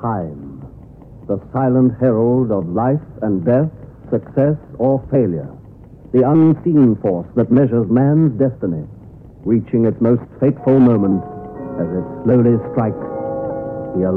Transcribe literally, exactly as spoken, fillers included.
Time, the silent herald of life and death, success or failure, the unseen force that measures man's destiny, reaching its most fateful moment as it slowly strikes